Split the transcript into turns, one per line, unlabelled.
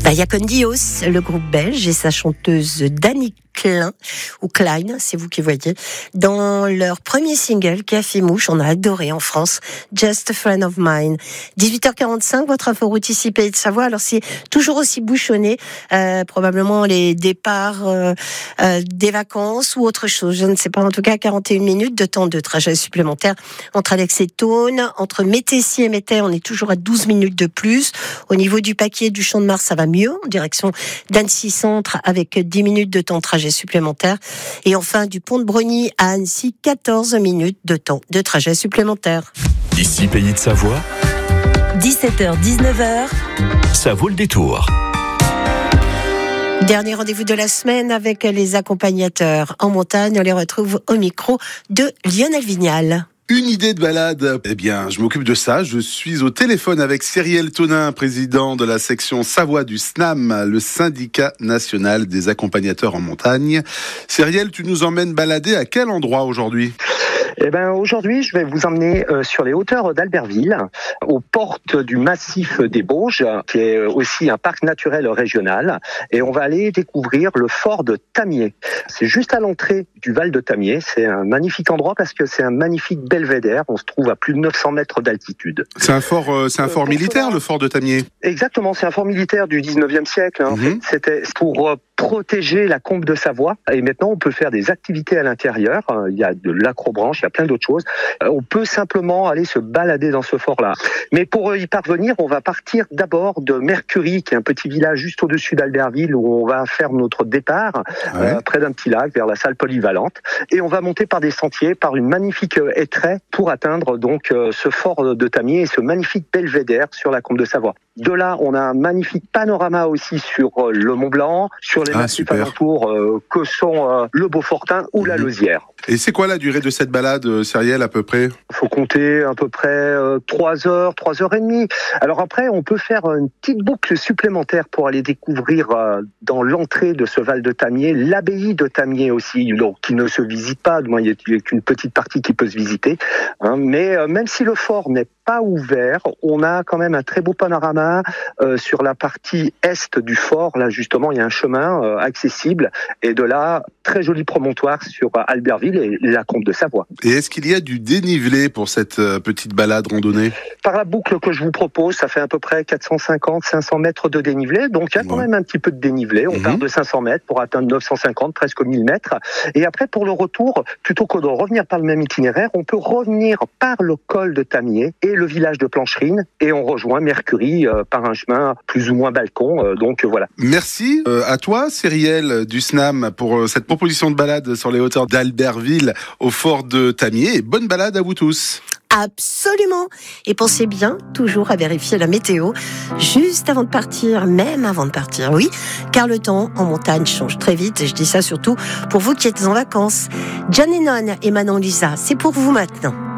Condios, le groupe belge, et sa chanteuse Dani Klein, c'est vous qui voyez, dans leur premier single qui a fait mouche, on a adoré en France, Just a Friend of Mine. 18h45, votre inforoute ici Pays de Savoie. Alors c'est toujours aussi bouchonné, probablement les départs des vacances ou autre chose, je ne sais pas. En tout cas, 41 minutes de temps de trajet supplémentaire entre Alex et Thônes, entre Métessy et Métais, on est toujours à 12 minutes de plus. Au niveau du Paquier, du Champ de Mars, ça va mieux, en direction d'Annecy Centre, avec 10 minutes de temps de trajet supplémentaire. Et enfin, du pont de Brogny à Annecy, 14 minutes de temps de trajet supplémentaire.
Ici Pays de Savoie,
17h, 19h,
ça vaut le détour.
Dernier rendez-vous de la semaine avec les accompagnateurs en montagne. On les retrouve au micro de Lionel Vignal.
Une idée de balade, eh bien, je m'occupe de ça. Je suis au téléphone avec Cyrielle Tonin, président de la section Savoie du SNAM, le syndicat national des accompagnateurs en montagne. Cyrielle, tu nous emmènes balader à quel endroit aujourd'hui ?
Aujourd'hui, je vais vous emmener sur les hauteurs d'Albertville, aux portes du massif des Bauges, qui est aussi un parc naturel régional, et on va aller découvrir le fort de Tamier. C'est juste à l'entrée du Val de Tamier. C'est un magnifique endroit parce que c'est un magnifique belvédère. On se trouve à plus de 900 mètres d'altitude.
C'est un fort militaire, le fort de Tamier.
Exactement, c'est un fort militaire du 19e siècle. En fait, c'était pour protéger la combe de Savoie. Et maintenant, on peut faire des activités à l'intérieur. Il y a de l'acrobranche, il y a plein d'autres choses. On peut simplement aller se balader dans ce fort-là. Mais pour y parvenir, on va partir d'abord de Mercury, qui est un petit village juste au-dessus d'Albertville, où on va faire notre départ, près d'un petit lac, vers la salle polyvalente. Et on va monter par des sentiers, par une magnifique étraie, pour atteindre donc ce fort de Tamier et ce magnifique belvédère sur la combe de Savoie. De là, on a un magnifique panorama aussi sur le Mont Blanc, sur les massifs alentours que sont le Beaufortin ou la Lausière.
Et c'est quoi la durée de cette balade, Cyrielle, à peu près ?
Il faut compter à peu près 3 heures, 3 heures et demie. Alors après, on peut faire une petite boucle supplémentaire pour aller découvrir dans l'entrée de ce Val de Tamier, l'abbaye de Tamier aussi, donc, qui ne se visite pas, du moins il n'y a qu'une petite partie qui peut se visiter. Mais même si le fort n'est pas ouvert, on a quand même un très beau panorama sur la partie est du fort. Là justement, il y a un chemin accessible, et de là, très joli promontoire sur Albertville et la combe de Savoie.
Et est-ce qu'il y a du dénivelé pour cette petite balade randonnée ?
Par la boucle que je vous propose, ça fait à peu près 450-500 mètres de dénivelé, donc il y a quand même un petit peu de dénivelé. On part de 500 mètres pour atteindre 950, presque 1000 mètres. Et après, pour le retour, plutôt que de revenir par le même itinéraire, on peut revenir par le col de Tamier et le village de Plancherine, et on rejoint Mercury par un chemin plus ou moins balcon. Donc voilà.
Merci à toi, Cyrielle du SNAM, pour cette proposition de balade sur les hauteurs d'Albertville au fort de Tamier. Et bonne balade à vous tous.
Absolument. Et pensez bien toujours à vérifier la météo juste avant de partir, même avant de partir, oui, car le temps en montagne change très vite, et je dis ça surtout pour vous qui êtes en vacances. John Lennon et Manon Lisa, c'est pour vous maintenant.